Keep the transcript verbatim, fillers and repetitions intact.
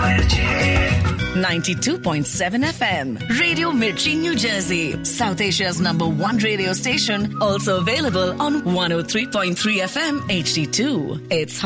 ninety-two point seven F M. Radio Mirchi, New Jersey. South Asia's number one radio station. Also available on one oh three point three F M H D two. It's